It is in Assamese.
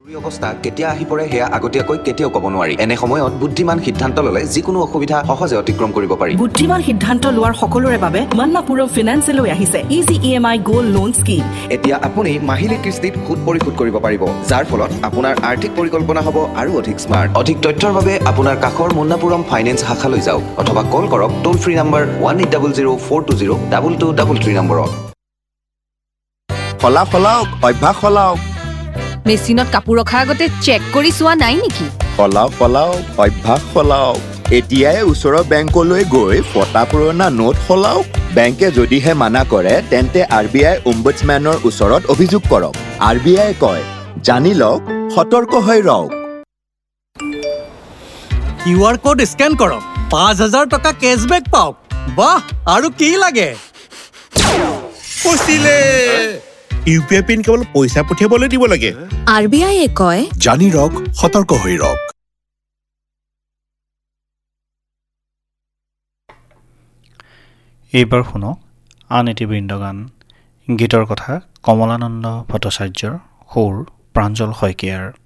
অৱস্থা কেতিয়া আহি পৰে সেয়া আগতীয়াকৈ কেতিয়াও ক'ব নোৱাৰি। এনে সময়ত বুদ্ধিমান সিদ্ধান্ত ল'লে যিকোনো অসুবিধা সহজে অতিক্ৰম কৰিব পাৰি। বুদ্ধিমান সিদ্ধান্ত লোৱাৰ সকলোৰে বাবে মান্নাপুৰম ফিনান্সে লৈ আহিছে easy EMI gold loan scheme. এতিয়া আপুনি মাহিলী কিস্তিত সুদ পৰিশোধ কৰিব পাৰিব, যাৰ ফলত আপোনাৰ আৰ্থিক পৰিকল্পনা হ'ব আৰু অধিক স্মাৰ্ট। অধিক তথ্যৰ বাবে আপোনাৰ কাষৰ মান্নাপুৰম ফাইনেন্স শাখালৈ যাওক অথবা কল কৰক টোল ফ্ৰী নম্বৰ 1800-420-2233 নম্বৰত। সলাওক অভ্যাস সলাওক। মেচিনত কাপোৰ ৰখাৰ আগতে চেক কৰি চোৱা নাই নেকি? সলাওক অভ্যাস সলাওক। এতিয়াই ওচৰৰ বেংকলৈ গৈ ফটা পুৰণা নোট সলাওক। বেংকে যদিহে মানা কৰে তেন্তে RBI অম্বুডছমেনৰ ওচৰত অভিযোগ কৰক। RBI কয়, জানি লওক, সতৰ্ক হৈ ৰওক। QR কোড স্কেন কৰক, 5000 টকা কেছবেক পাওক। বাহ, আৰু কি লাগে? পচিলে UPI পিন কেৱল পইচা পঠিয়াবলৈ দিব লাগে। RBI কয়, জানি ৰওক, সতৰ্ক হৈ ৰওক। এইবাৰ শুনক আন এটি বৃন্দগান। গীতৰ কথা কমলানন্দ ভট্টাচাৰ্যৰ, সুৰ প্ৰাঞ্জল শইকীয়াৰ।